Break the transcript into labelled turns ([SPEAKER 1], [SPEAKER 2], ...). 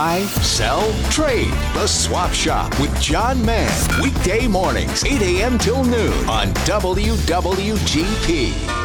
[SPEAKER 1] Buy, sell, trade. The Swap Shop with John Mann. Weekday mornings, 8 a.m. till noon on WWGP.